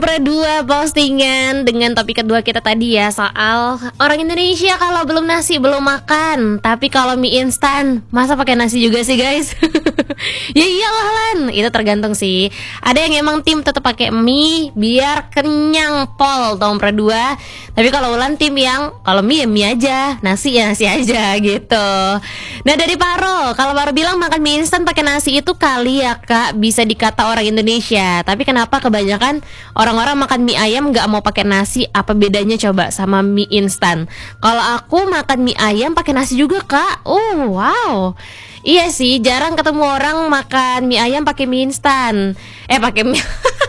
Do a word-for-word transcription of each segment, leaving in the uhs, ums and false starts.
Dua postingan dengan topik kedua kita tadi ya, soal orang Indonesia kalau belum nasi belum makan, tapi kalau mie instan masa pakai nasi juga sih guys? Ya iyalah Lan, itu tergantung sih. Ada yang emang tim tetap pakai mie biar kenyang pol tahun dua. Tapi kalau Ulan tim yang kalau mie ya mie aja, nasi ya nasi aja gitu. Nah dari Paro, kalau Paro bilang makan mie instan pakai nasi itu kali ya Kak bisa dikata orang Indonesia. Tapi kenapa kebanyakan orang-orang makan mie ayam nggak mau pakai nasi? Apa bedanya coba sama mie instan? Kalau aku makan mie ayam pakai nasi juga Kak. Oh wow. Iya sih, jarang ketemu orang makan mie ayam pakai mie instan. Eh pakai mie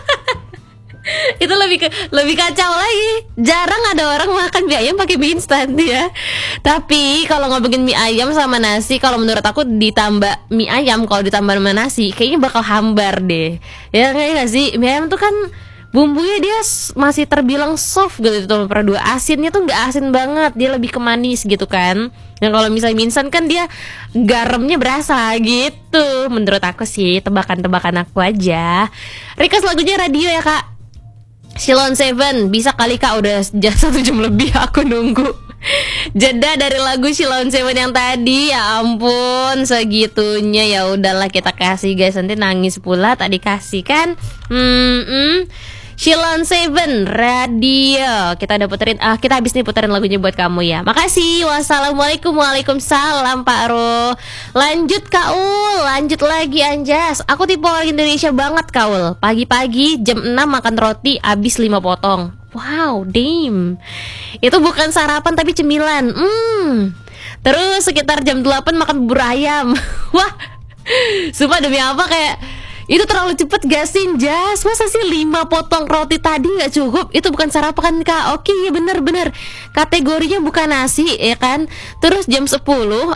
itu lebih ke, lebih kacau lagi. Jarang ada orang makan mie ayam pakai mie instan ya. Tapi kalau ngomongin mie ayam sama nasi, kalau menurut aku ditambah mie ayam, kalau ditambah sama nasi, kayaknya bakal hambar deh. Ya nggak sih? Mie ayam tuh kan bumbunya dia masih terbilang soft gitu tuh, dua asinnya tuh nggak asin banget, dia lebih ke manis gitu kan. Yang kalau misalnya mie instan kan dia garamnya berasa gitu. Menurut aku sih, tebakan-tebakan aku aja. Request lagunya radio ya Kak. Shilon Seven, bisa kali Kak, udah satu jam lebih aku nunggu jeda dari lagu Shilon Seven yang tadi. Ya ampun, segitunya. Ya udahlah kita kasih guys, nanti nangis pula tak dikasih kan. Hmm, hmm. Shilon Seven radio. Kita udah puterin, ah kita habis nih puterin lagunya buat kamu ya. Makasih. Wassalamualaikum. Waalaikumsalam Pak Ro. Lanjut Kaul, lanjut lagi Anjas. Aku tipe orang Indonesia banget Kaul. Pagi-pagi jam enam makan roti habis lima potong. Wow, damn. Itu bukan sarapan tapi cemilan. Hmm. Terus sekitar jam delapan makan bubur ayam. Wah. Sumpah demi apa kayak itu terlalu cepet gak sih Jas? Masa sih lima potong roti tadi gak cukup? Itu bukan sarapan Kak. Oke ya bener-bener kategorinya bukan nasi ya kan. Terus jam sepuluh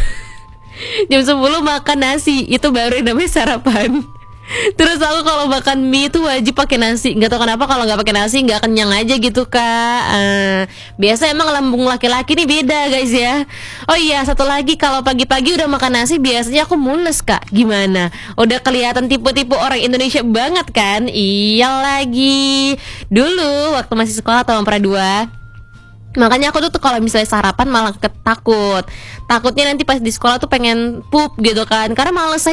jam sepuluh makan nasi, itu baru yang namanya sarapan. Terus aku kalau makan mie itu wajib pakai nasi. Nggak tahu kenapa kalau nggak pakai nasi nggak kenyang aja gitu Kak. uh, Biasa emang lambung laki-laki nih beda guys ya. Oh iya satu lagi, kalau pagi-pagi udah makan nasi biasanya aku mules Kak. Gimana? Udah kelihatan tipe-tipe orang Indonesia banget kan? Iya lagi. Dulu waktu masih sekolah tahun dua, makanya aku tuh, tuh kalau misalnya sarapan malah ketakut. Takutnya nanti pas di sekolah tuh pengen pup gitu kan, karena males